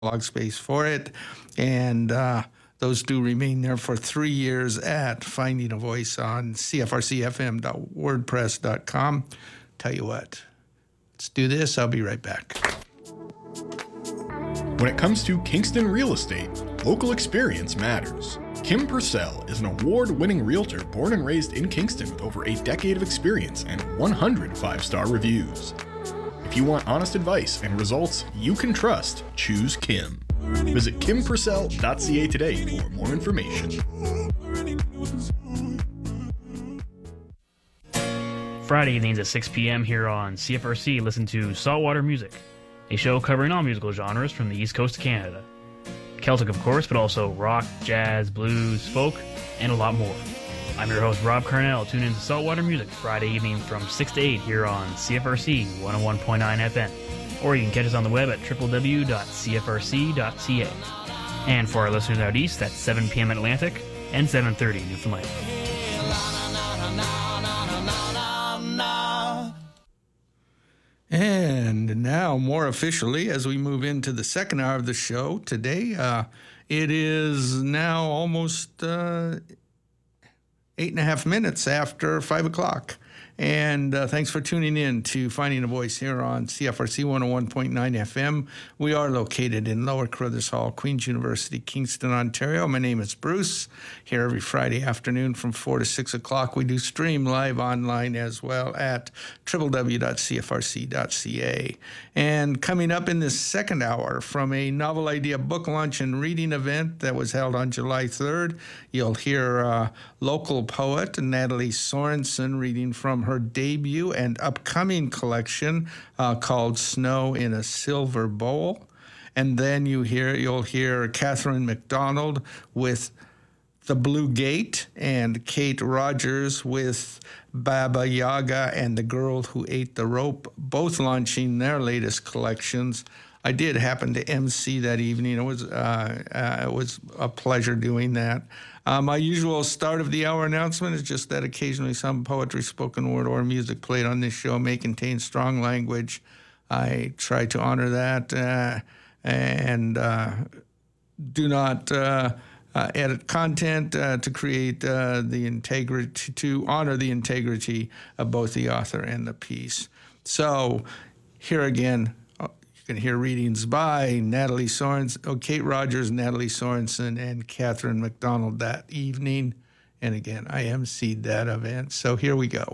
blog space for it. And those do remain there for 3 years at Finding a Voice on cfrcfm.wordpress.com. Tell you what, let's do this. I'll be right back. When it comes to Kingston real estate, local experience matters. Kim Purcell is an award-winning realtor born and raised in Kingston with over a decade of experience and 100 five-star reviews. If you want honest advice and results you can trust, choose Kim. Visit kimpurcell.ca today for more information. Friday evenings at 6 p.m. here on CFRC, listen to Saltwater Music, a show covering all musical genres from the East Coast of Canada. Celtic, of course, but also rock, jazz, blues, folk, and a lot more. I'm your host, Rob Carnell. Tune in to Saltwater Music Friday evening from 6 to 8 here on CFRC 101.9 FM. Or you can catch us on the web at www.cfrc.ca. And for our listeners out east, that's 7 p.m. Atlantic and 7:30 Newfoundland. And now, more officially, as we move into the second hour of the show today, it is now almost 8.5 minutes after 5 o'clock. And thanks for tuning in to Finding a Voice here on CFRC 101.9 FM. We are located in Lower Carruthers Hall, Queen's University, Kingston, Ontario. My name is Bruce. Here every Friday afternoon from 4 to 6 o'clock. We do stream live online as well at www.cfrc.ca. And coming up in this second hour from a Novel Idea book launch and reading event that was held on July 3rd, you'll hear local poet Natalie Sorensen reading from her debut and upcoming collection called Snow in a Silver Bowl. And then you'll hear Catherine McDonald with The Blue Gate and Kate Rogers with Baba Yaga and the Girl Who Ate the Rope, both launching their latest collections. I did happen to MC that evening. It was a pleasure doing that. My usual start of the hour announcement is just that occasionally some poetry, spoken word, or music played on this show may contain strong language. I try to honor that and do not edit content to create the integrity, to honor the integrity of both the author and the piece. So here again, you can hear readings by Natalie Sorensen, Kate Rogers, Natalie Sorensen, and Catherine McDonald that evening. And again, I emceed that event. So here we go.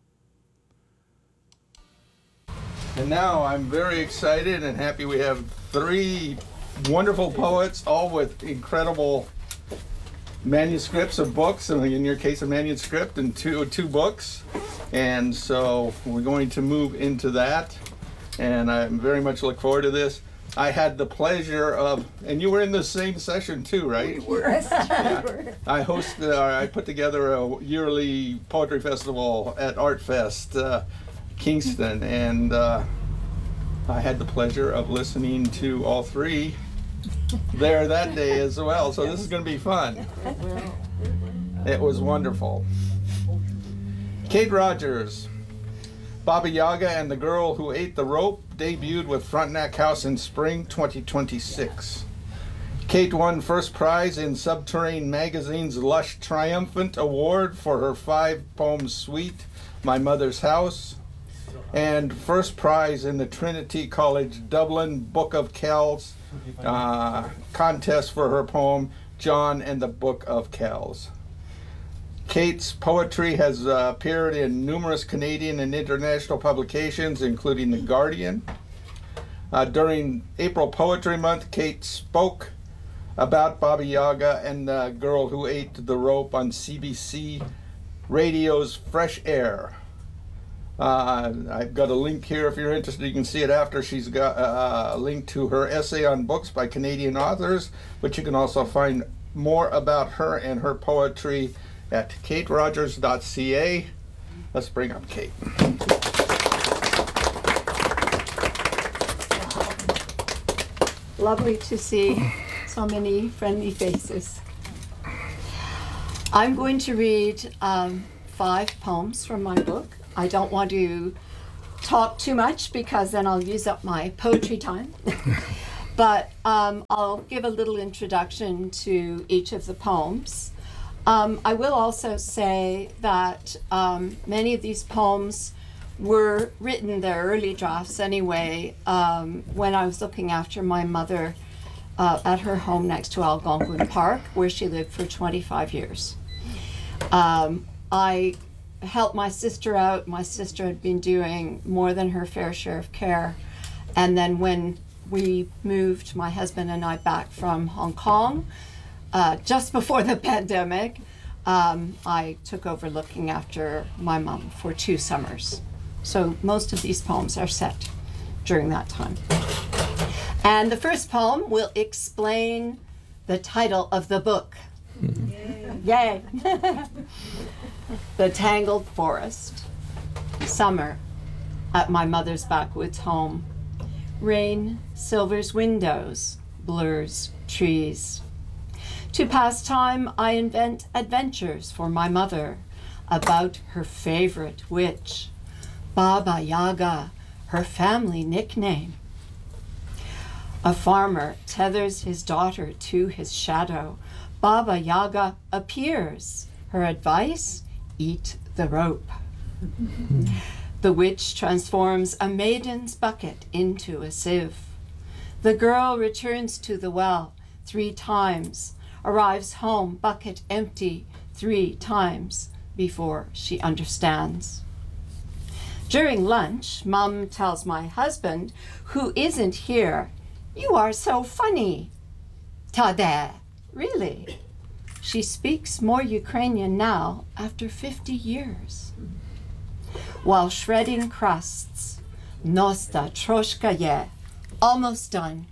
And now I'm very excited and happy we have 3 wonderful poets, all with incredible manuscripts of books, and in your case a manuscript and two books. And so we're going to move into that. And I very much look forward to this. I had the pleasure of, and you were in the same session too, right? We were. Yeah. I put together a yearly poetry festival at ArtFest Kingston, and I had the pleasure of listening to all 3 there that day as well. So this is going to be fun. It was wonderful. Kate Rogers. Baba Yaga and the Girl Who Ate the Rope debuted with Frontenac House in spring 2026. Kate won first prize in Subterrane Magazine's Lush Triumphant Award for her 5-poem suite, My Mother's House, and first prize in the Trinity College Dublin Book of Kells contest for her poem, John and the Book of Kells. Kate's poetry has appeared in numerous Canadian and international publications, including The Guardian. During April Poetry Month, Kate spoke about Baba Yaga and the Girl Who Ate the Rope on CBC Radio's Fresh Air. I've got a link here if you're interested. You can see it after. She's got a link to her essay on books by Canadian authors, but you can also find more about her and her poetry at katerogers.ca. Let's bring up Kate. Lovely to see so many friendly faces. I'm going to read 5 poems from my book. I don't want to talk too much because then I'll use up my poetry time. But I'll give a little introduction to each of the poems. I will also say that many of these poems were written, their early drafts anyway, when I was looking after my mother at her home next to Algonquin Park, where she lived for 25 years. I helped my sister out. My sister had been doing more than her fair share of care. And then when we moved, my husband and I, back from Hong Kong, just before the pandemic, I took over looking after my mom for 2 summers. So most of these poems are set during that time. And the first poem will explain the title of the book. Yay! The Tangled Forest. Summer at my mother's backwoods home. Rain silvers windows, blurs trees. To pass time, I invent adventures for my mother about her favorite witch, Baba Yaga, her family nickname. A farmer tethers his daughter to his shadow. Baba Yaga appears. Her advice? Eat the rope. The witch transforms a maiden's bucket into a sieve. The girl returns to the well 3 times, arrives home bucket empty 3 times before she understands. During lunch, Mom tells my husband, who isn't here, "You are so funny." Tada, really? She speaks more Ukrainian now after 50 years. While shredding crusts, "Nosta troshka ye," almost done.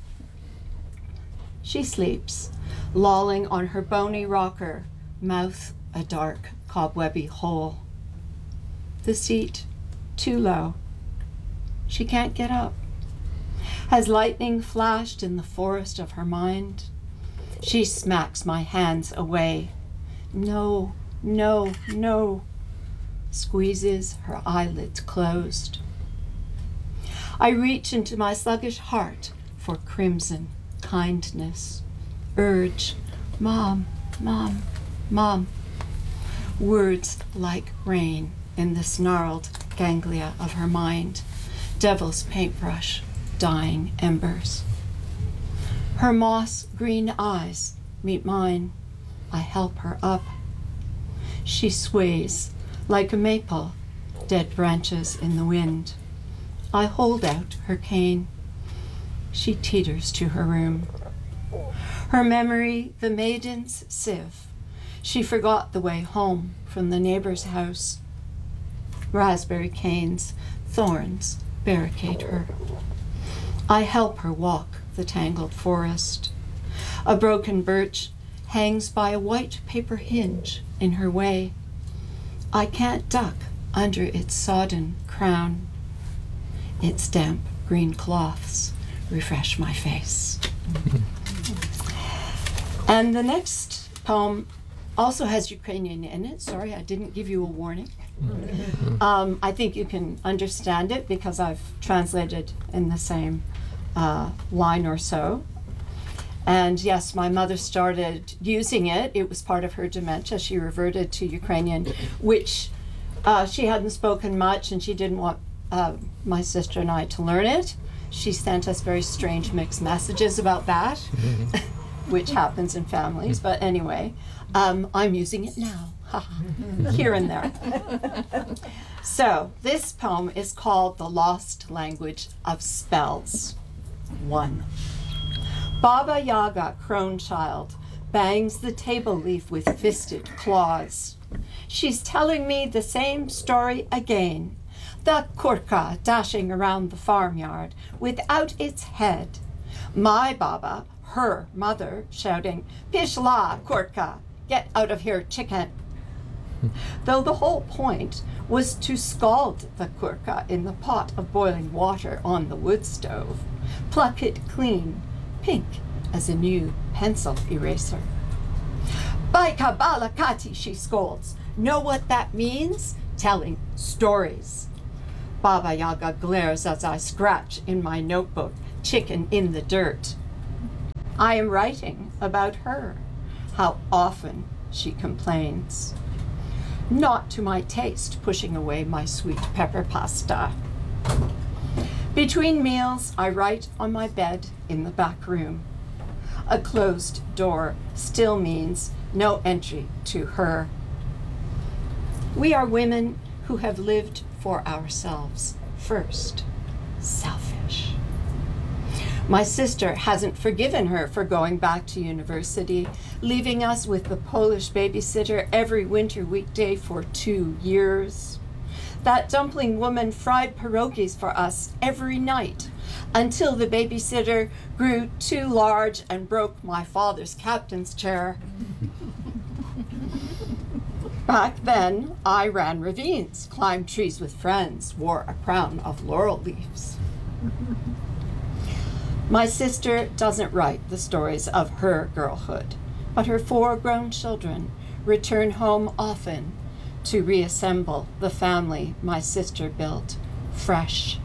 She sleeps, lolling on her bony rocker, mouth a dark, cobwebby hole. The seat too low. She can't get up. Has lightning flashed in the forest of her mind? She smacks my hands away. No, no, no. Squeezes her eyelids closed. I reach into my sluggish heart for crimson kindness. Urge, "Mom, Mom, Mom." Words like rain in the snarled ganglia of her mind. Devil's paintbrush, dying embers. Her moss green eyes meet mine. I help her up. She sways like a maple, dead branches in the wind. I hold out her cane. She teeters to her room. Her memory, the maiden's sieve. She forgot the way home from the neighbor's house. Raspberry canes, thorns barricade her. I help her walk the tangled forest. A broken birch hangs by a white paper hinge in her way. I can't duck under its sodden crown. Its damp green cloths refresh my face. And the next poem also has Ukrainian in it. Sorry, I didn't give you a warning. I think you can understand it because I've translated in the same line or so. And yes, my mother started using it. It was part of her dementia. She reverted to Ukrainian, which she hadn't spoken much, and she didn't want my sister and I to learn it. She sent us very strange mixed messages about that, which happens in families. But anyway, I'm using it now, here and there. So this poem is called The Lost Language of Spells. 1. Baba Yaga, crone child, bangs the table leaf with fisted claws. She's telling me the same story again. The kurka dashing around the farmyard without its head. My Baba, her mother, shouting, "Pishla, kurka, get out of here, chicken." Though the whole point was to scald the kurka in the pot of boiling water on the wood stove, pluck it clean, pink as a new pencil eraser. "Baika balakati," she scolds. Know what that means? Telling stories. Baba Yaga glares as I scratch in my notebook, chicken in the dirt. I am writing about her, how often she complains. Not to my taste, pushing away my sweet pepper pasta. Between meals, I write on my bed in the back room. A closed door still means no entry to her. We are women who have lived for ourselves first. Selfish. My sister hasn't forgiven her for going back to university, leaving us with the Polish babysitter every winter weekday for 2 years. That dumpling woman fried pierogies for us every night until the babysitter grew too large and broke my father's captain's chair. Back then, I ran ravines, climbed trees with friends, wore a crown of laurel leaves. My sister doesn't write the stories of her girlhood, but her 4 grown children return home often to reassemble the family my sister built fresh.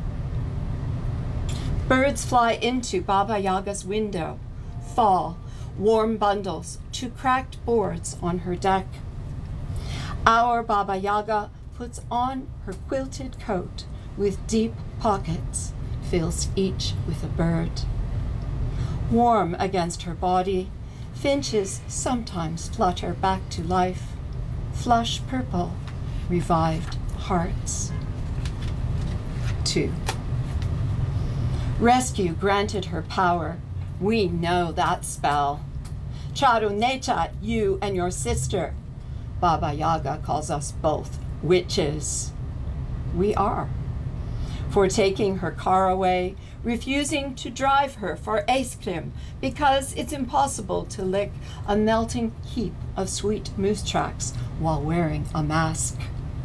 Birds fly into Baba Yaga's window, fall, warm bundles to cracked boards on her deck. Our Baba Yaga puts on her quilted coat with deep pockets, fills each with a bird. Warm against her body, finches sometimes flutter back to life, flush purple, revived hearts. 2. Rescue granted her power. We know that spell. Charu Necha, you and your sister. Baba Yaga calls us both witches. We are. For taking her car away, refusing to drive her for ice cream because it's impossible to lick a melting heap of sweet moose tracks while wearing a mask.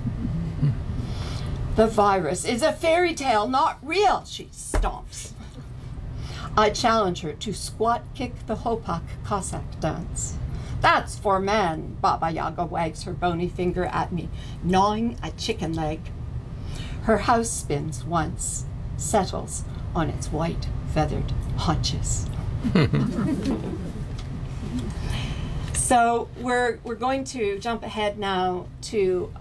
The virus is a fairy tale, not real, she stomps. I challenge her to squat kick the Hopak Cossack dance. That's for men, Baba Yaga wags her bony finger at me, gnawing a chicken leg. Her house spins once, settles on its white feathered haunches. So we're going to jump ahead now to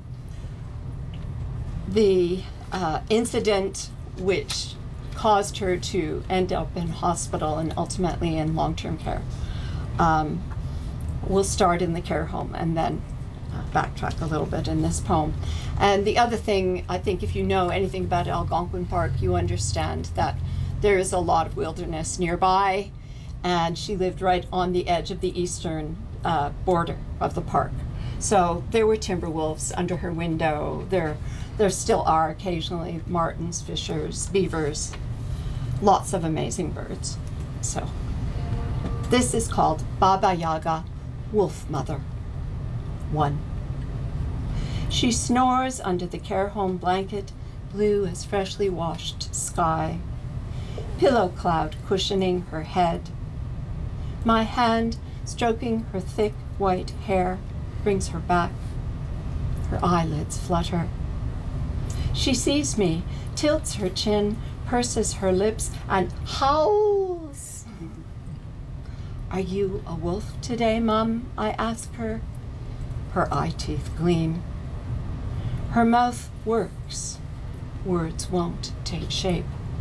the incident which caused her to end up in hospital and ultimately in long-term care. We'll start in the care home and then backtrack a little bit in this poem. And the other thing, I think if you know anything about Algonquin Park, you understand that there is a lot of wilderness nearby, and she lived right on the edge of the eastern border of the park. So there were timber wolves under her window. There still are occasionally martins, fishers, beavers, lots of amazing birds. So this is called Baba Yaga, Wolf Mother. 1. She snores under the care home blanket, blue as freshly washed sky. Pillow cloud cushioning her head. My hand stroking her thick white hair brings her back. Her eyelids flutter. She sees me, tilts her chin, purses her lips, and howls. Are you a wolf today, Mum? I ask her. Her eye teeth gleam. Her mouth works. Words won't take shape.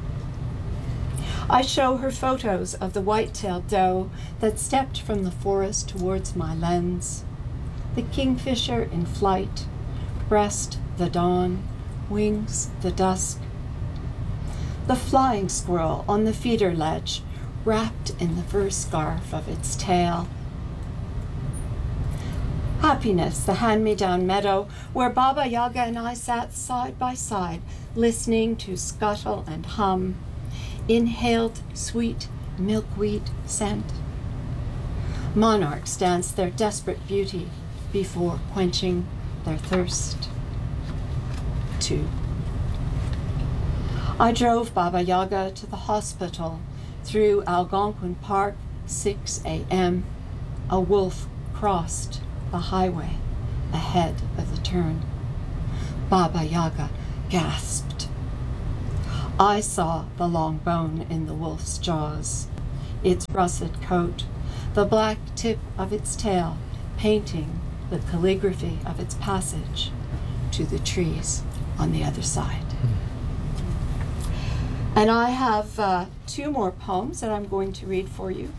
I show her photos of the white-tailed doe that stepped from the forest towards my lens. The kingfisher in flight, breast the dawn, wings the dusk. The flying squirrel on the feeder ledge, wrapped in the fur scarf of its tail. Happiness, the hand-me-down meadow where Baba Yaga and I sat side by side, listening to scuttle and hum, inhaled sweet milkweed scent. Monarchs dance their desperate beauty before quenching their thirst. 2. I drove Baba Yaga to the hospital through Algonquin Park, 6 a.m. A wolf crossed the highway ahead of the turn. Baba Yaga gasped. I saw the long bone in the wolf's jaws, its russet coat, the black tip of its tail painting the calligraphy of its passage to the trees on the other side. And I have 2 more poems that I'm going to read for you.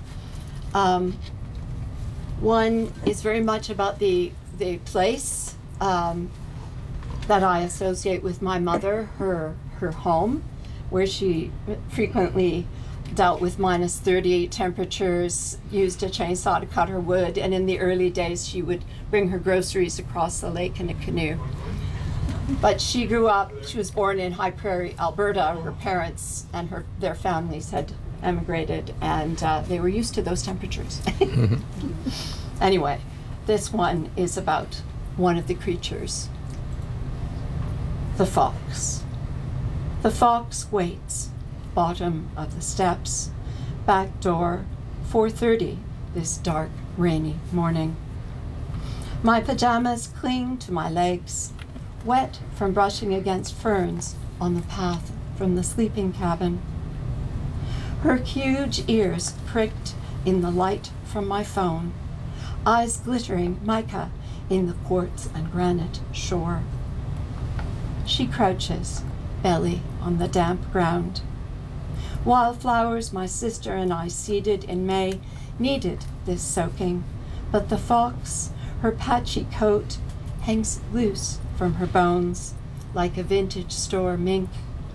One is very much about the place that I associate with my mother, her home, where she frequently dealt with minus 38 temperatures, used a chainsaw to cut her wood, and in the early days she would bring her groceries across the lake in a canoe. But she grew up, she was born in High Prairie, Alberta. Her parents and their families had emigrated, and they were used to those temperatures. Anyway, this one is about one of the creatures, the fox. The fox waits, bottom of the steps, back door, 4:30 this dark, rainy morning. My pajamas cling to my legs, wet from brushing against ferns on the path from the sleeping cabin. Her huge ears pricked in the light from my phone, eyes glittering mica in the quartz and granite shore. She crouches, belly on the damp ground. Wildflowers my sister and I seeded in May needed this soaking, but the fox, her patchy coat, hangs loose from her bones like a vintage store mink.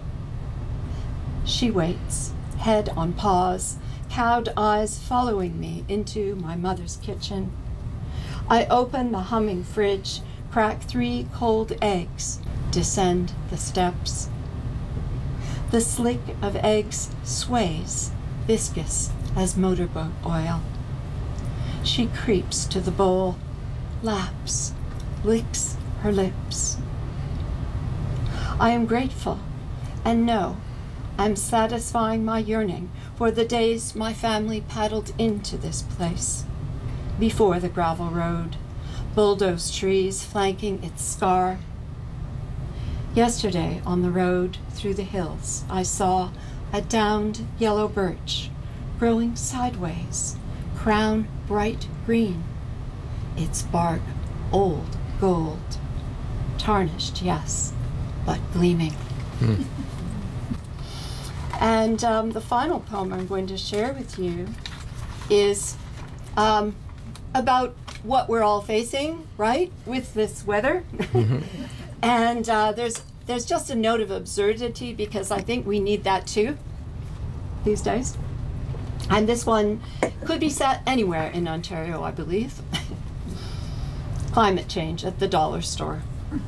She waits, head on paws, cowed eyes following me into my mother's kitchen. I open the humming fridge, crack 3 cold eggs, descend the steps. The slick of eggs sways, viscous as motorboat oil. She creeps to the bowl, laps, licks her lips. I am grateful and know I'm satisfying my yearning for the days my family paddled into this place. Before the gravel road, bulldozed trees flanking its scar. Yesterday on the road through the hills, I saw a downed yellow birch growing sideways, crown bright green, its bark old gold, tarnished, yes, but gleaming. And the final poem I'm going to share with you is about what we're all facing, right, with this weather. And there's just a note of absurdity, because I think we need that too these days. And this one could be set anywhere in Ontario, I believe. Climate change at the dollar store.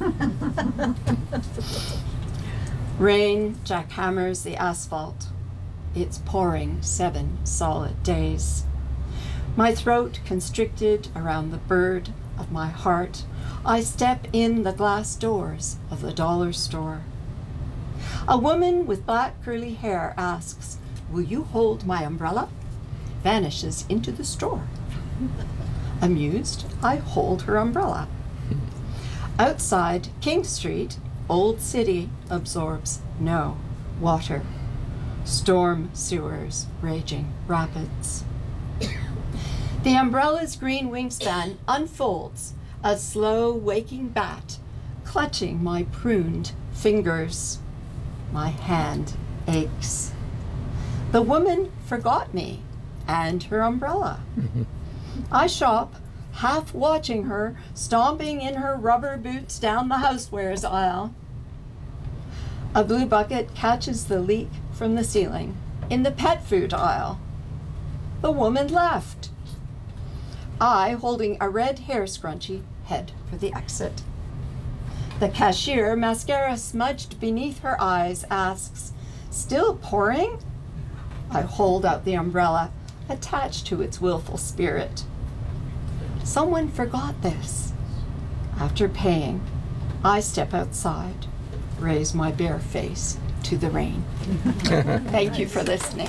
Rain jackhammers the asphalt. It's pouring 7 solid days. My throat constricted around the bird of my heart. I step in the glass doors of the dollar store. A woman with black curly hair asks, "Will you hold my umbrella?" Vanishes into the store. Amused, I hold her umbrella. Outside King Street, Old City absorbs no water. Storm sewers, raging rapids. The umbrella's green wingspan unfolds, a slow waking bat, clutching my pruned fingers. My hand aches. The woman forgot me and her umbrella. I shop, half watching her, stomping in her rubber boots down the housewares aisle. A blue bucket catches the leak from the ceiling in the pet food aisle. The woman left. I, holding a red hair scrunchie, head for the exit. The cashier, mascara smudged beneath her eyes, asks, "Still pouring?" I hold out the umbrella, attached to its willful spirit. Someone forgot this. After paying, I step outside, raise my bare face to the rain. Thank you for listening.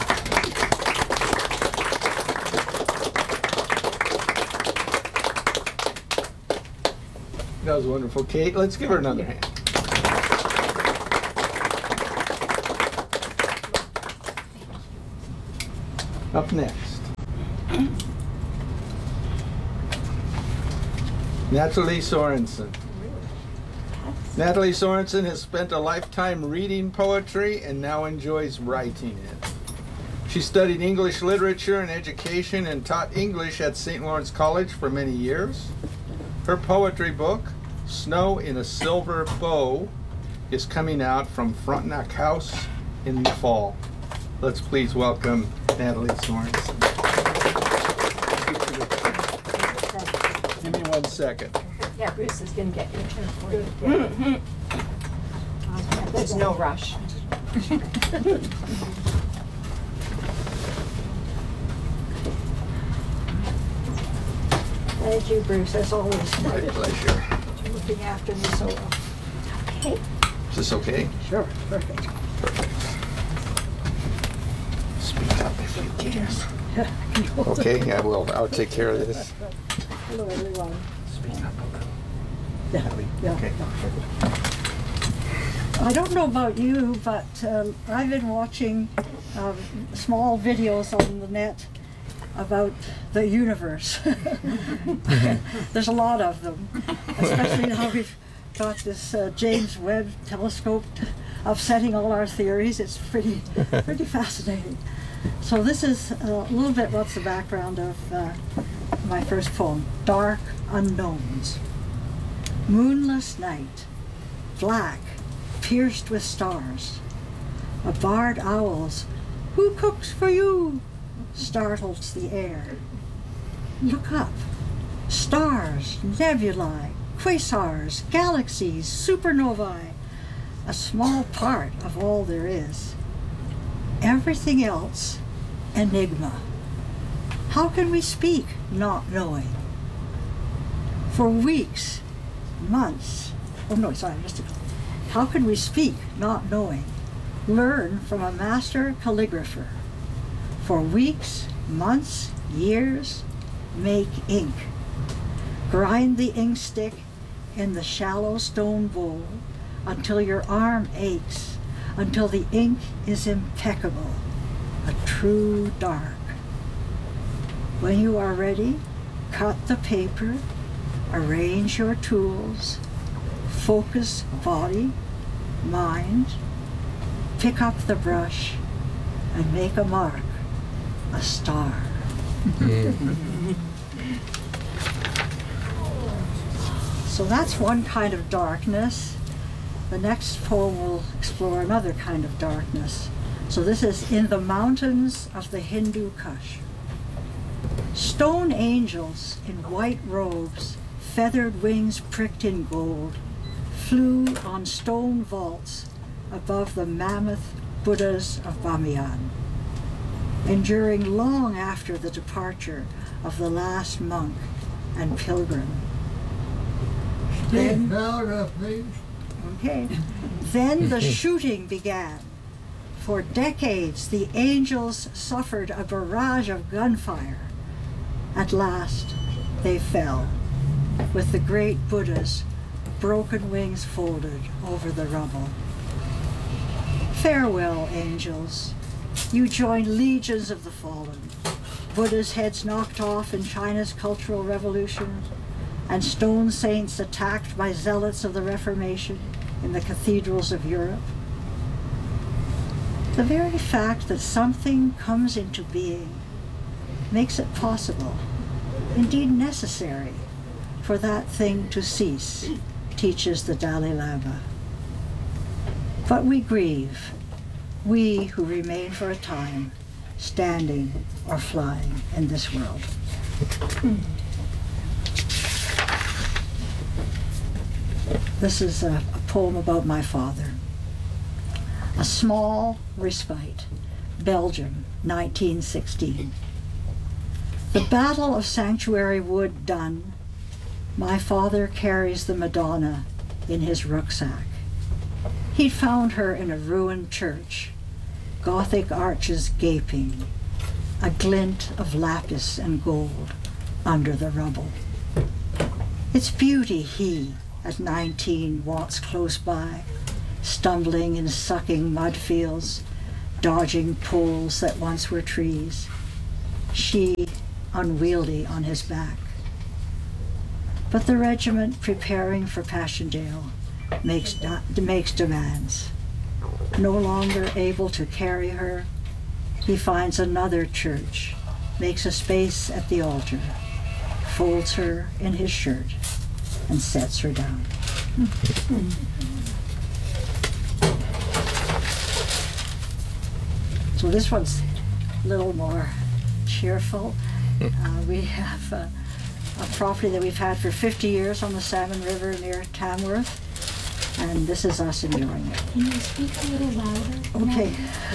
That was wonderful, Kate. Let's give her another hand. Up next, Natalie Sorensen. Natalie Sorensen has spent a lifetime reading poetry and now enjoys writing it. She studied English literature and education and taught English at St. Lawrence College for many years. Her poetry book, Snow in a Silver Bow, is coming out from Frontenac House in the fall. Let's please welcome Natalie Sorensen. Give me 1 second. Yeah, Bruce is going to get your turn for you. There's no rush. Thank you, Bruce, as always. My pleasure. You're looking after me so well. Okay. Is this okay? Sure, perfect. Speak up if you can. Okay, I will. I'll take care of this. Hello, everyone. Speak up a little. Yeah. Okay. I don't know about you, but I've been watching small videos on the net about the universe. There's a lot of them, especially now we've got this James Webb telescope upsetting all our theories. It's pretty fascinating. So this is a little bit what's the background of my first poem, Dark Unknowns. Moonless night, black, pierced with stars. A barred owl's, "Who cooks for you?" startles the air. Look up. Stars, nebulae, quasars, galaxies, supernovae. A small part of all there is. Everything else, enigma. How can we speak not knowing? For weeks, months, how can we speak not knowing? Learn from a master calligrapher. For weeks, months, years, make ink. Grind the ink stick in the shallow stone bowl until your arm aches, until the ink is impeccable, a true dark. When you are ready, cut the paper, arrange your tools, focus body, mind, pick up the brush, and make a mark, a star. So that's one kind of darkness. The next poem will explore another kind of darkness. So this is In the Mountains of the Hindu Kush. Stone angels in white robes, feathered wings pricked in gold, flew on stone vaults above the mammoth Buddhas of Bamiyan, enduring long after the departure of the last monk and pilgrim. Then the shooting began. For decades, the angels suffered a barrage of gunfire. At last, they fell, with the great Buddha's broken wings folded over the rubble. Farewell, angels. You join legions of the fallen. Buddha's heads knocked off in China's Cultural Revolution, and stone saints attacked by zealots of the Reformation in the cathedrals of Europe. The very fact that something comes into being makes it possible, indeed necessary, for that thing to cease, teaches the Dalai Lama. But we grieve, we who remain for a time, standing or flying in this world. This is a poem about my father. A Small Respite, Belgium, 1916. The Battle of Sanctuary Wood done, my father carries the Madonna in his rucksack. He'd found her in a ruined church, Gothic arches gaping, a glint of lapis and gold under the rubble. Its beauty he, at 19, walks close by, stumbling in sucking mud fields, dodging poles that once were trees. she unwieldy on his back. But the regiment preparing for Passchendaele makes demands. No longer able to carry her, he finds another church, makes a space at the altar, folds her in his shirt, and sets her down. So this one's a little more cheerful. We have a property that we've had for 50 years on the Salmon River near Tamworth, and this is us enjoying it. Can you speak a little louder? Okay.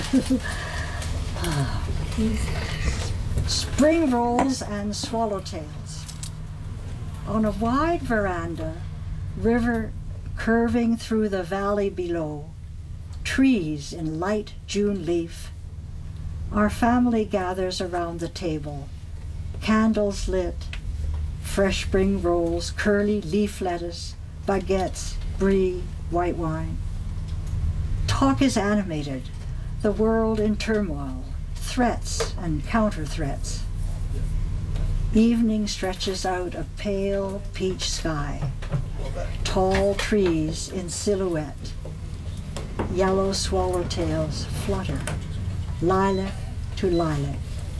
Spring rolls and swallowtails. On a wide veranda, river curving through the valley below, trees in light June leaf, our family gathers around the table, candles lit, fresh spring rolls, curly leaf lettuce, baguettes, brie, white wine. Talk is animated, the world in turmoil, threats and counter-threats. Evening stretches out a pale peach sky, tall trees in silhouette. Yellow swallowtails flutter, lilac to lilac.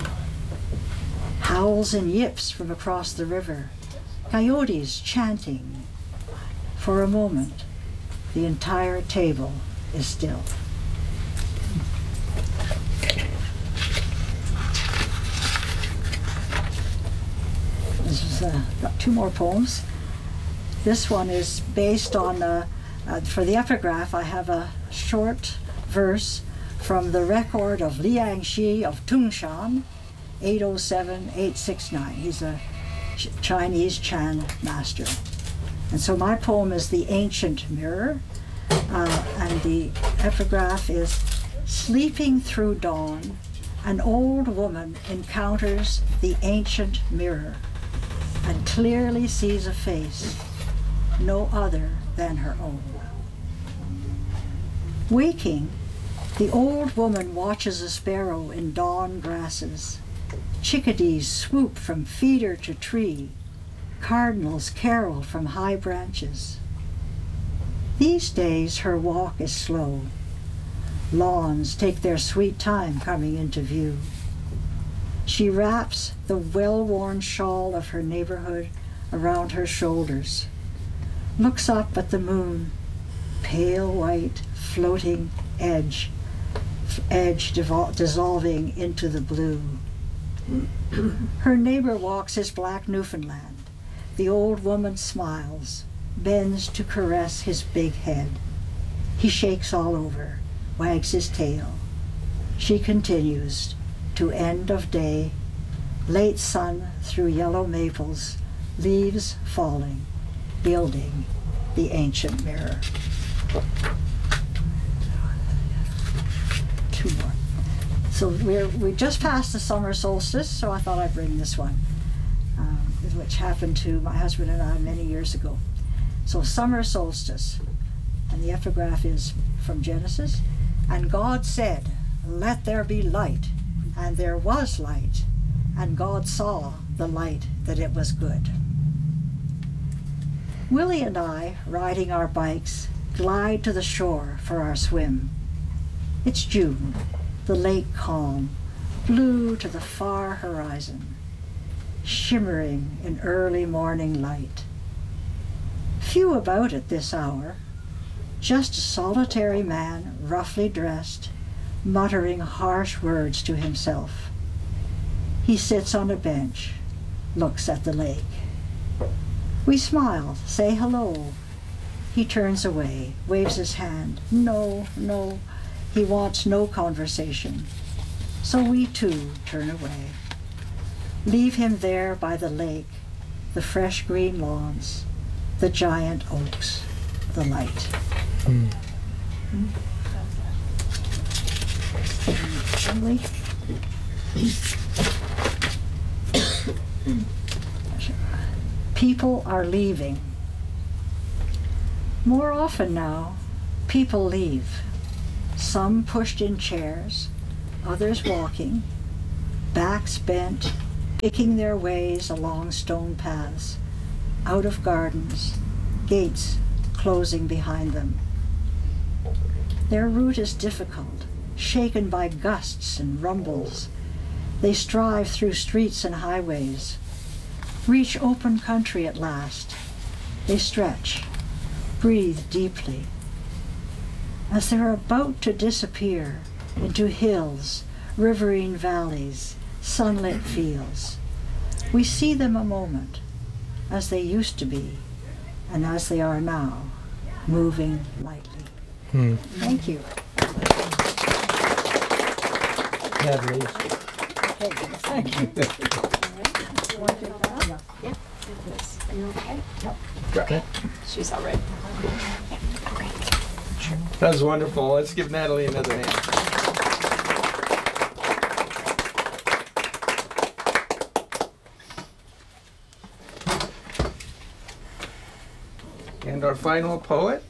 Howls and yips from across the river, coyotes chanting. For a moment, the entire table is still. This is got two more poems. This one is based on, for the epigraph, I have a short verse from the record of Liang Shi of Tungshan, 807-869. He's a Chinese Chan master. And so my poem is The Ancient Mirror, and the epigraph is, sleeping through dawn, an old woman encounters the ancient mirror and clearly sees a face, no other than her own. Waking, the old woman watches a sparrow in dawn grasses. Chickadees swoop from feeder to tree. Cardinals carol from high branches. These days her walk is slow. Lawns take their sweet time coming into view. She wraps the well-worn shawl of her neighborhood around her shoulders, looks up at the moon, pale white, floating edge dissolving into the blue. Her neighbor walks his black Newfoundland. The old woman smiles, bends to caress his big head. He shakes all over, wags his tail. She continues to end of day, late sun through yellow maples, leaves falling, building the ancient mirror. Two more. So we just passed the summer solstice, so I thought I'd bring this one, which happened to my husband and I many years ago. So summer solstice, and the epigraph is from Genesis. And God said, "Let there be light," and there was light, and God saw the light that it was good. Willie and I, riding our bikes, glide to the shore for our swim. It's June, the lake calm, blue to the far horizon, shimmering in early morning light. Few about at this hour, just a solitary man, roughly dressed, muttering harsh words to himself. He sits on a bench, looks at the lake. We smile, say hello. He turns away, waves his hand. No, no, he wants no conversation. So we too turn away. Leave him there by the lake, the fresh green lawns, the giant oaks, the light. Emily? People are leaving. More often now, people leave. Some pushed in chairs, others walking. backs bent, picking their ways along stone paths, out of gardens, gates closing behind them. Their route is difficult, shaken by gusts and rumbles. They strive through streets and highways, reach open country at last. They stretch, breathe deeply. As they're about to disappear into hills, riverine valleys, sunlit fields, we see them a moment, as they used to be, and as they are now, moving lightly. Thank you. Natalie. Okay, thank you. She's all right. That was wonderful. Let's give Natalie another hand. And our final poet.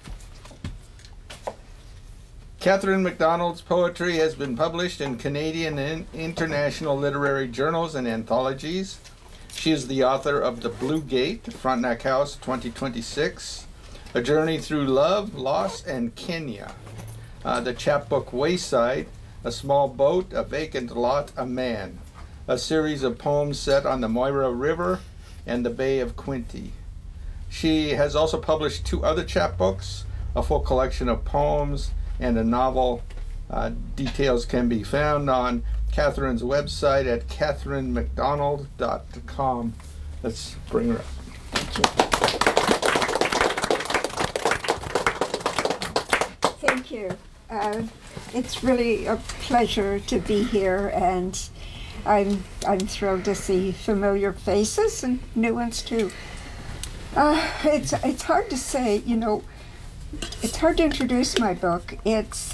Catherine MacDonald's poetry has been published in Canadian and international literary journals and anthologies. She is the author of The Blue Gate, Frontenac House 2026, A Journey Through Love, Loss, and Kenya. The chapbook Wayside, A Small Boat, A Vacant Lot, A Man. A series of poems set on the Moira River and the Bay of Quinte. She has also published 2 other chapbooks, a full collection of poems, and a novel. Details can be found on Catherine's website at catherinemacdonald.com. Let's bring her up. Thank you. It's really a pleasure to be here, and I'm thrilled to see familiar faces and new ones too. It's hard to say, it's hard to introduce my book. It's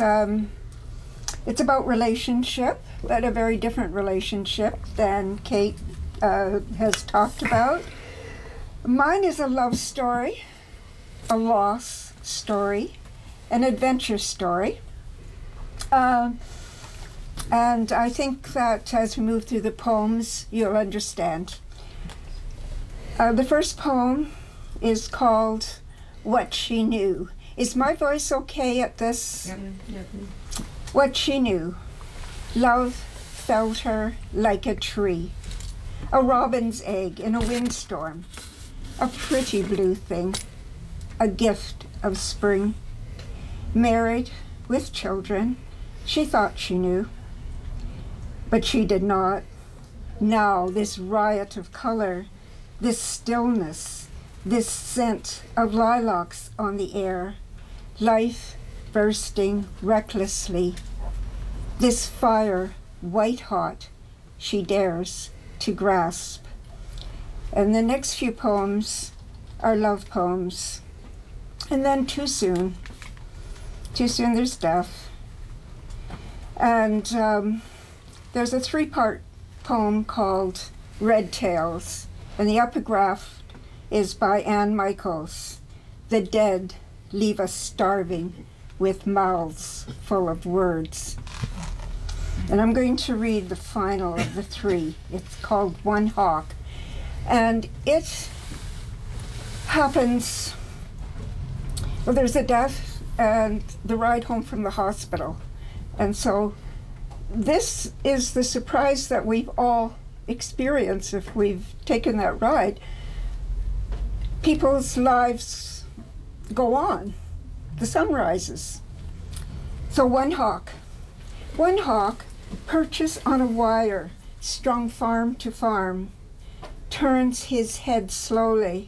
about relationship, but a very different relationship than Kate has talked about. Mine is a love story, a loss story, an adventure story. And I think that as we move through the poems, you'll understand. The first poem is called What She Knew. Is my voice okay at this? Yep. What she knew. Love felled her like a tree. A robin's egg in a windstorm. A pretty blue thing. A gift of spring. Married with children. She thought she knew. But she did not. Now this riot of color, this stillness, this scent of lilacs on the air, life bursting recklessly, this fire white hot she dares to grasp. And the next few poems are love poems. And then too soon there's death. And there's a 3-part poem called Red Tails, and the epigraph is by Anne Michaels. The dead leave us starving with mouths full of words. And I'm going to read the final of the 3. It's called One Hawk. And it happens, well, there's a death and the ride home from the hospital. And so this is the surprise that we've all experienced if we've taken that ride. People's lives go on. The sun rises. So one hawk perches on a wire strung farm to farm, turns his head slowly,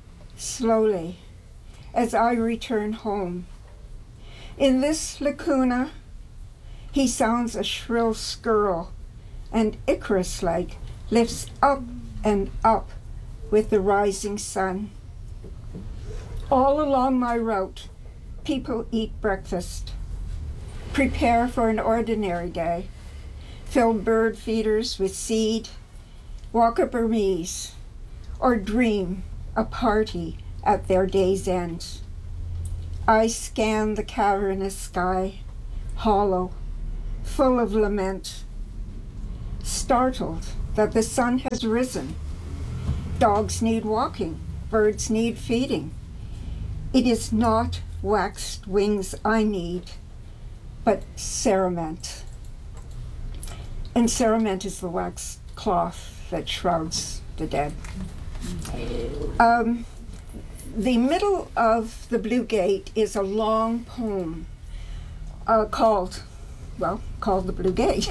as I return home. In this lacuna, he sounds a shrill skirl, and Icarus-like lifts up and up with the rising sun. All along my route, people eat breakfast, prepare for an ordinary day, fill bird feeders with seed, walk a Burmese, or dream a party at their day's end. I scan the cavernous sky, hollow, full of lament. startled that the sun has risen. Dogs need walking, birds need feeding. It is not waxed wings I need, but cerement. And cerement is the wax cloth that shrouds the dead. The middle of the Blue Gate is a long poem called The Blue Gate.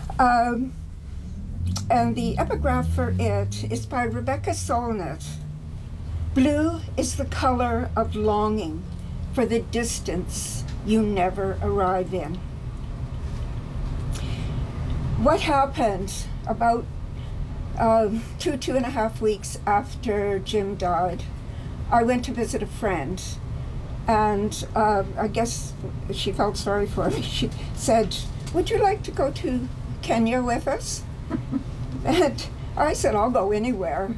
And the epigraph for it is by Rebecca Solnit. Blue is the color of longing for the distance you never arrive in. What happened about 2.5 weeks after Jim died, I went to visit a friend, and I guess she felt sorry for me. She said, "Would you like to go to Kenya with us?" And I said, "I'll go anywhere."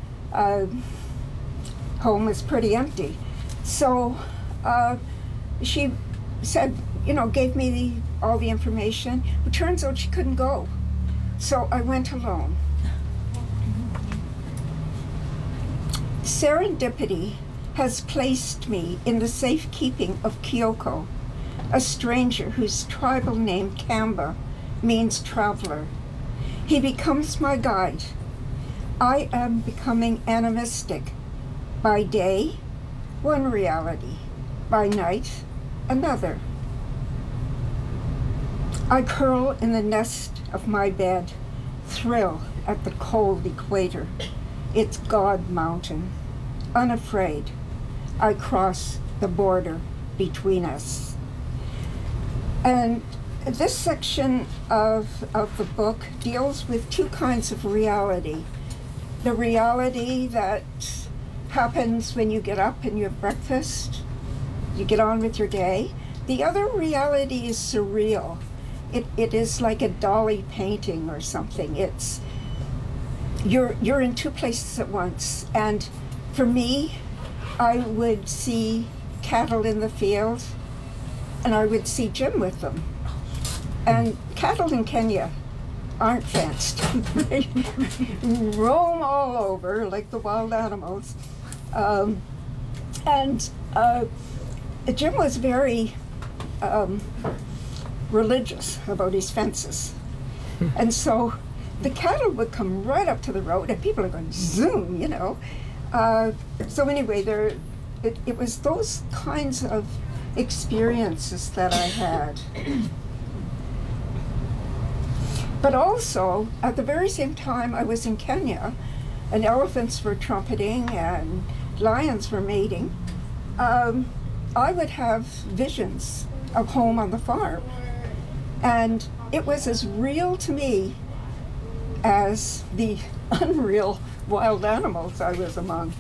Home was pretty empty. So she said, gave me all the information. It turns out she couldn't go. So I went alone. Serendipity has placed me in the safekeeping of Kyoko, a stranger whose tribal name Kamba means traveler. He becomes my guide. I am becoming animistic. By day, one reality. By night, another. I curl in the nest of my bed, thrill at the cold equator. It's God Mountain. Unafraid, I cross the border between us. And this section of the book deals with two kinds of reality. The reality that happens when you get up and you have breakfast, you get on with your day. The other reality is surreal. It is like a Dali painting or something. It's you're in two places at once. And for me, I would see cattle in the field, and I would see Jim with them. And cattle in Kenya aren't fenced. They roam all over like the wild animals. Jim was very religious about his fences. And so the cattle would come right up to the road, and people are going zoom, So anyway, it was those kinds of experiences that I had. But also, at the very same time I was in Kenya, and elephants were trumpeting and lions were mating, I would have visions of home on the farm. And it was as real to me as the unreal wild animals I was among.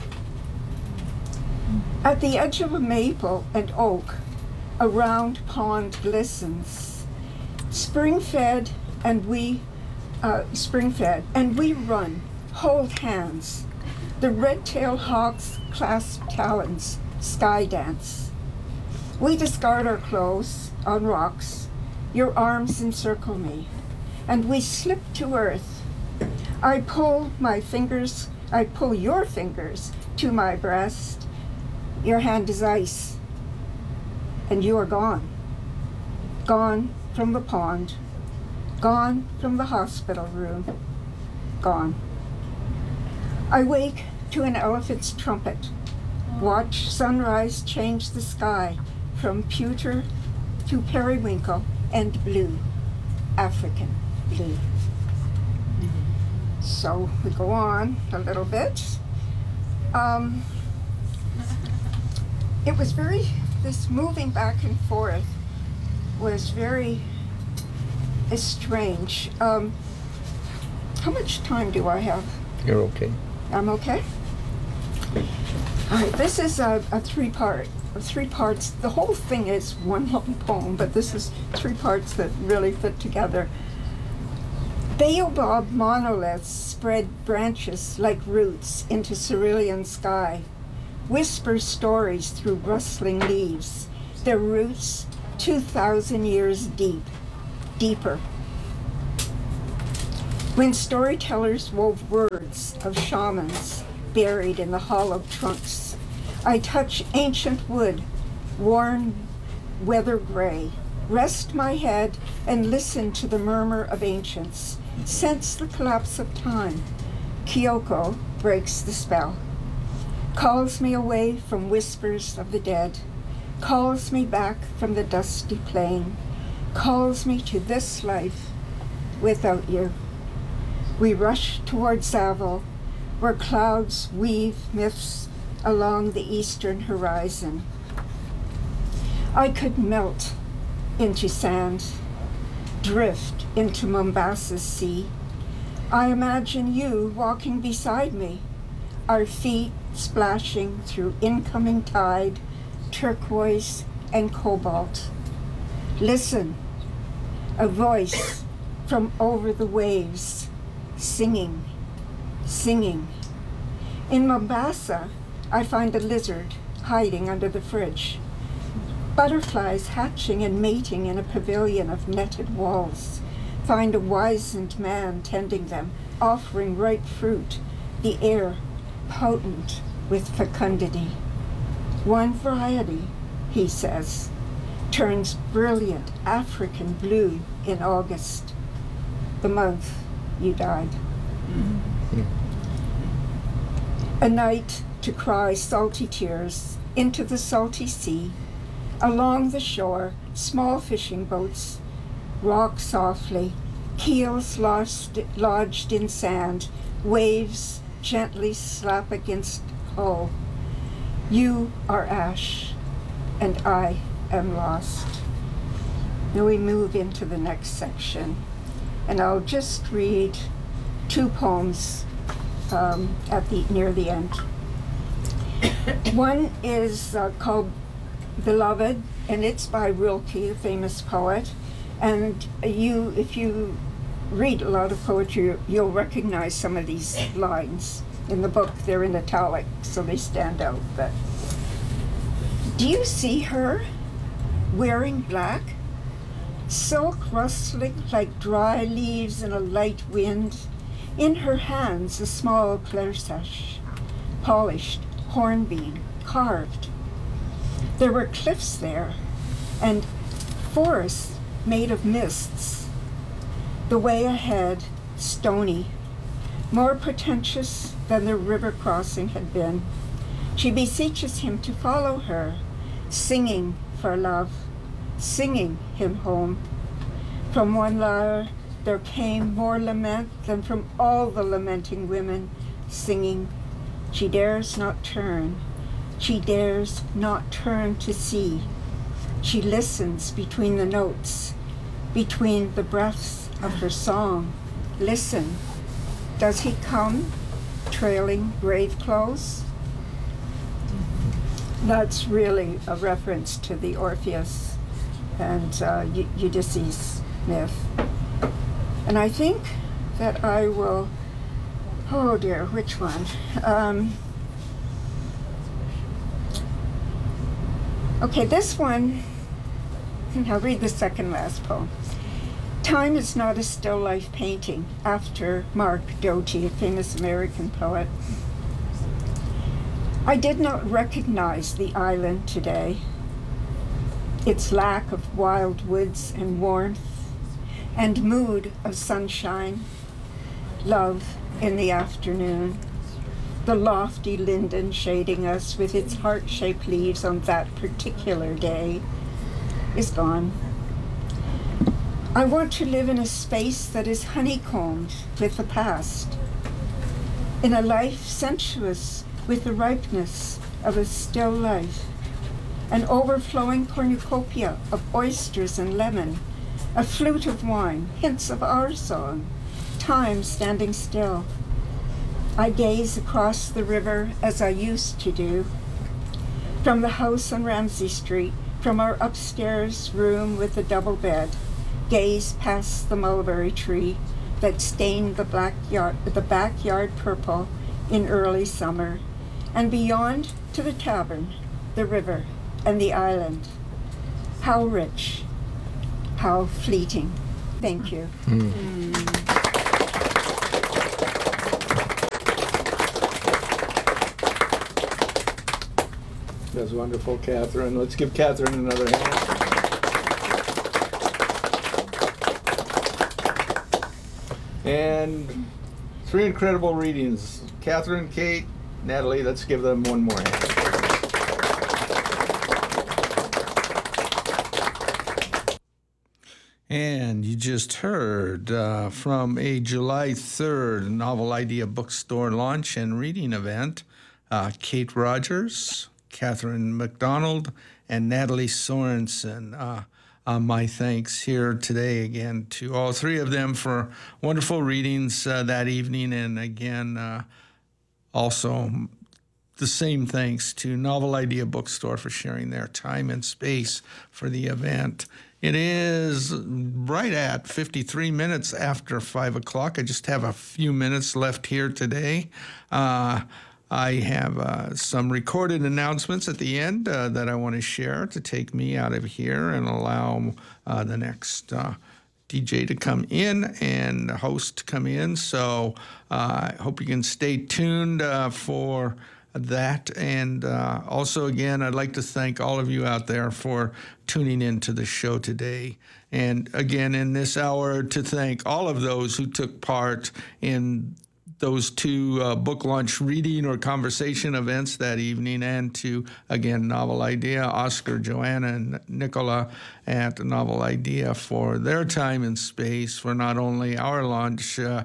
At the edge of a maple and oak, a round pond glistens. Spring-fed, and we run, hold hands. The red-tailed hawks clasp talons, sky dance. We discard our clothes on rocks. Your arms encircle me, and we slip to earth. I pull your fingers to my breast. Your hand is ice, and you are gone. Gone from the pond, gone from the hospital room, gone. I wake to an elephant's trumpet, watch sunrise change the sky from pewter to periwinkle and blue, African blue. So we go on a little bit. It was this moving back and forth was very strange. How much time do I have? You're okay. I'm okay? All right, this is a three parts. The whole thing is one long poem, but this is 3 parts that really fit together. Baobab monoliths spread branches like roots into cerulean sky, whisper stories through rustling leaves, their roots 2,000 years deep, deeper. When storytellers wove words of shamans buried in the hollow trunks, I touch ancient wood, worn weather gray, rest my head and listen to the murmur of ancients, sense the collapse of time. Kyoko breaks the spell, calls me away from whispers of the dead, calls me back from the dusty plain, calls me to this life without you. We rush toward Zavel, where clouds weave myths along the eastern horizon. I could melt into sand, drift into Mombasa's sea. I imagine you walking beside me, our feet splashing through incoming tide, turquoise and cobalt. Listen, a voice from over the waves, singing, singing. In Mombasa, I find a lizard hiding under the fridge, butterflies hatching and mating in a pavilion of netted walls. Find a wizened man tending them, offering ripe fruit, the air potent with fecundity. One variety, he says, turns brilliant African blue in August, the month you died. A night to cry salty tears into the salty sea. Along the shore, small fishing boats rock softly, keels lodged in sand, waves gently slap against hull. You are ash, and I am lost. Now we move into the next section, and I'll just read 2 poems near the end. One is called Beloved, and it's by Rilke, a famous poet. And if you read a lot of poetry, you'll recognize some of these lines. In the book, they're in italic, so they stand out. But do you see her wearing black? Silk rustling like dry leaves in a light wind. In her hands, a small clairseche, polished, hornbeam, carved. There were cliffs there, and forests made of mists. The way ahead, stony, more pretentious than the river crossing had been. She beseeches him to follow her, singing for love, singing him home. From one lyre there came more lament than from all the lamenting women, singing. She dares not turn. She dares not turn to see. She listens between the notes, between the breaths of her song. Listen, does he come, trailing grave clothes? That's really a reference to the Orpheus and Ulysses myth. And I think that I will, oh dear, which one? Okay, this one, I'll read the second last poem. Time is not a still life painting, after Mark Doty, a famous American poet. I did not recognize the island today, its lack of wild woods and warmth, and mood of sunshine, love in the afternoon. The lofty linden shading us with its heart-shaped leaves on that particular day is gone. I want to live in a space that is honeycombed with the past, in a life sensuous with the ripeness of a still life, an overflowing cornucopia of oysters and lemon, a flute of wine, hints of our song, time standing still. I gaze across the river as I used to do. From the house on Ramsey Street, from our upstairs room with the double bed, gaze past the mulberry tree that stained the backyard purple in early summer, and beyond to the tavern, the river, and the island. How rich, how fleeting. Thank you. That's wonderful, Catherine. Let's give Catherine another hand. And 3 incredible readings. Catherine, Kate, Natalie, let's give them one more hand. And you just heard from a July 3rd Novel Idea Bookstore launch and reading event, Kate Rogers, Catherine McDonald, and Natalie Sorensen. My thanks here today again to all 3 of them for wonderful readings that evening. And again, also the same thanks to Novel Idea Bookstore for sharing their time and space for the event. It is right at 53 minutes after 5 o'clock. I just have a few minutes left here today. I have some recorded announcements at the end that I want to share to take me out of here and allow the next DJ to come in and the host to come in. So I hope you can stay tuned for that. And also, again, I'd like to thank all of you out there for tuning into the show today. And again, in this hour, to thank all of those who took part in those 2 book launch reading or conversation events that evening, and to, again, Novel Idea, Oscar, Joanna, and Nicola at Novel Idea for their time and space for not only our launch, the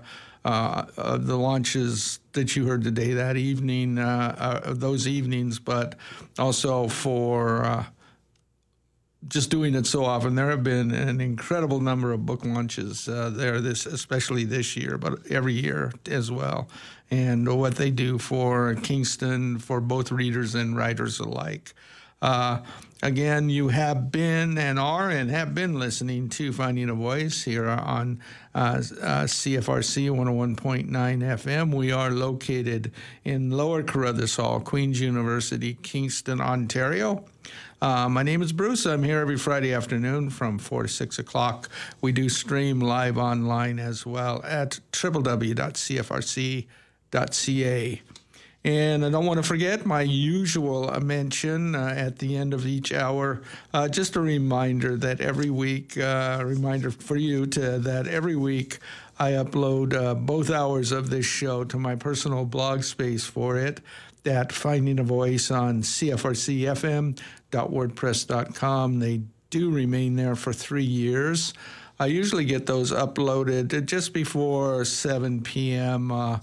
launches that you heard today that evening, those evenings, but also for just doing it so often. There have been an incredible number of book launches especially this year, but every year as well. And what they do for Kingston, for both readers and writers alike. Again, you have been and have been listening to Finding a Voice here on CFRC 101.9 FM. We are located in Lower Carruthers Hall, Queen's University, Kingston, Ontario. My name is Bruce. I'm here every Friday afternoon from 4 to 6 o'clock. We do stream live online as well at www.cfrc.ca. And I don't want to forget my usual mention at the end of each hour. Just a reminder that every week, reminder for you that every week I upload both hours of this show to my personal blog space for it at Finding a Voice on cfrcfm.wordpress.com. They do remain there for 3 years. I usually get those uploaded just before 7 p.m.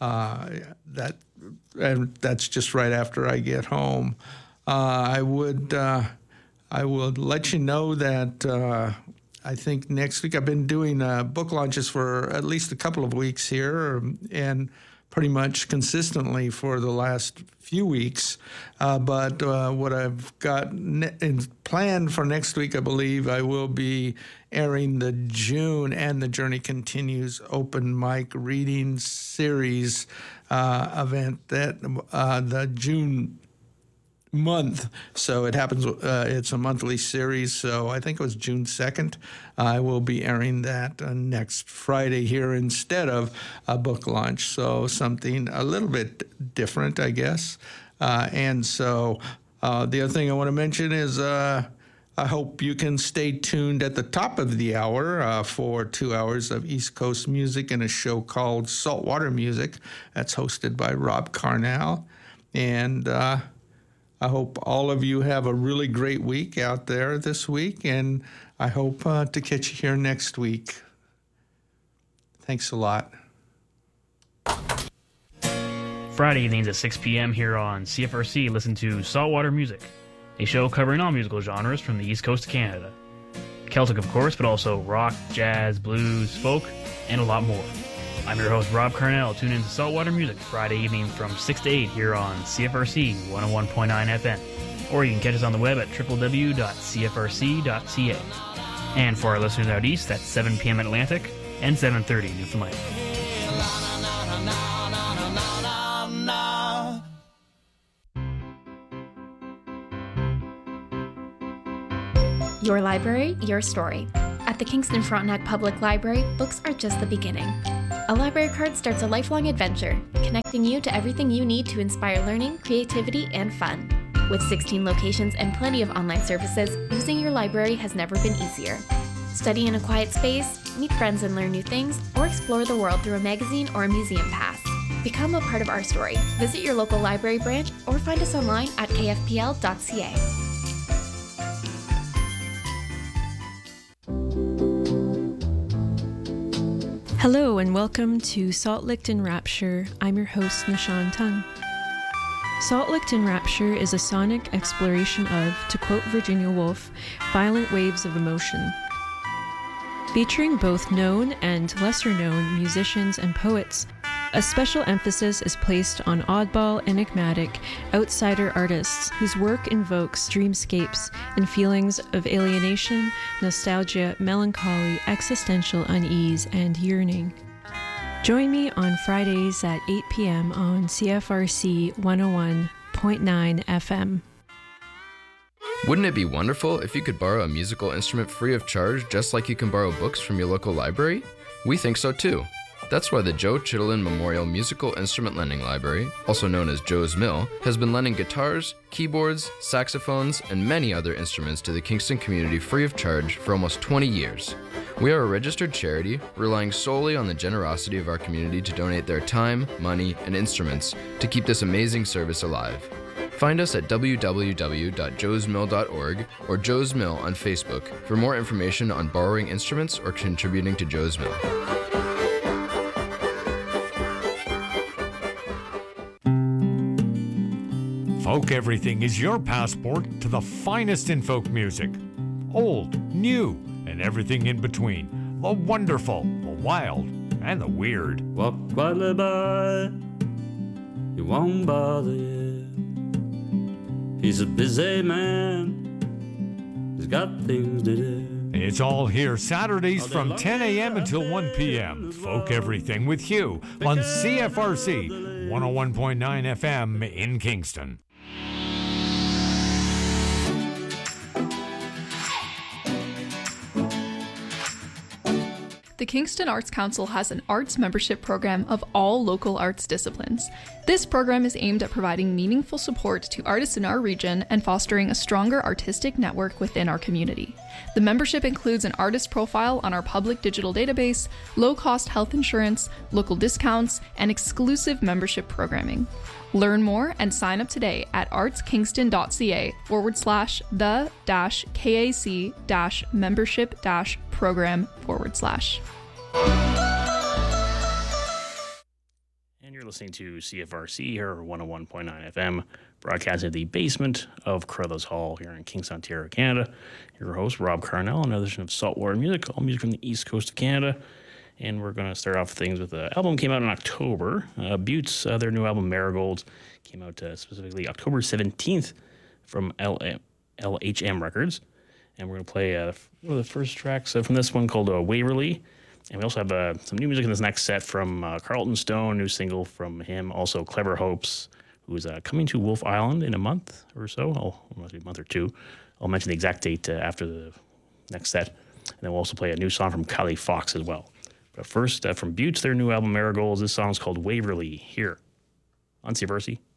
And that's just right after I get home. I would let you know that I think next week I've been doing book launches for at least a couple of weeks here, and pretty much consistently for the last few weeks. But what I've got planned for next week, I believe I will be airing the June and the Journey Continues open mic reading series event that the June month. So it happens, it's a monthly series. So I think it was June 2nd. I will be airing that next Friday here instead of a book launch. So something a little bit different, I guess. And so the other thing I want to mention is I hope you can stay tuned at the top of the hour for 2 hours of East Coast music and a show called Saltwater Music. That's hosted by Rob Carnell. And I hope all of you have a really great week out there this week, and I hope to catch you here next week. Thanks a lot. Friday evenings at 6 p.m. here on CFRC, listen to Saltwater Music, a show covering all musical genres from the East Coast of Canada. Celtic, of course, but also rock, jazz, blues, folk, and a lot more. I'm your host, Rob Carnell. Tune in to Saltwater Music Friday evening from 6 to 8 here on CFRC 101.9 FM. Or you can catch us on the web at www.cfrc.ca. And for our listeners out east, that's 7 p.m. Atlantic and 7:30 Newfoundland. Your library, your story. At the Kingston Frontenac Public Library, books are just the beginning. A library card starts a lifelong adventure, connecting you to everything you need to inspire learning, creativity, and fun. With 16 locations and plenty of online services, using your library has never been easier. Study in a quiet space, meet friends and learn new things, or explore the world through a magazine or a museum pass. Become a part of our story. Visit your local library branch or find us online at kfpl.ca. Hello and welcome to Salt Licked in Rapture. I'm your host, Nishan Tung. Salt Licked in Rapture is a sonic exploration of, to quote Virginia Woolf, violent waves of emotion. Featuring both known and lesser-known musicians and poets, a special emphasis is placed on oddball, enigmatic, outsider artists whose work invokes dreamscapes and feelings of alienation, nostalgia, melancholy, existential unease, and yearning. Join me on Fridays at 8 p.m. on CFRC 101.9 FM. Wouldn't it be wonderful if you could borrow a musical instrument free of charge just like you can borrow books from your local library? We think so too. That's why the Joe Chittenden Memorial Musical Instrument Lending Library, also known as Joe's Mill, has been lending guitars, keyboards, saxophones, and many other instruments to the Kingston community free of charge for almost 20 years. We are a registered charity, relying solely on the generosity of our community to donate their time, money, and instruments to keep this amazing service alive. Find us at www.joesmill.org or Joe's Mill on Facebook for more information on borrowing instruments or contributing to Joe's Mill. Folk Everything is your passport to the finest in folk music. Old, new, and everything in between. The wonderful, the wild, and the weird. Walk quietly by, you won't bother you. He's a busy man, he's got things to do. It's all here Saturdays from 10 a.m. until 1 p.m. Folk Everything with Hugh on CFRC 101.9 FM in Kingston. The Kingston Arts Council has an arts membership program of all local arts disciplines. This program is aimed at providing meaningful support to artists in our region and fostering a stronger artistic network within our community. The membership includes an artist profile on our public digital database, low-cost health insurance, local discounts, and exclusive membership programming. Learn more and sign up today at artskingston.ca/the-KAC-membership-program/. And you're listening to CFRC here, 101.9 FM, broadcast at the basement of Carruthers Hall here in Kingston, Ontario, Canada. Your host, Rob Carnell, another edition of Saltwater Music, all music from the east coast of Canada. And we're going to start off things with an album came out in October. Buttes, their new album, Marigolds, came out specifically October 17th from LHM Records. And we're going to play one of the first tracks from this one called Waverly. And we also have some new music in this next set from Carlton Stone, new single from him. Also Clever Hopes, who's coming to Wolf Island in a month or so. Maybe a month or two. I'll mention the exact date after the next set. And then we'll also play a new song from Kylie Fox as well. But first, from Buttes, their new album Marigolds, this song's called Waverly, here on CFRC.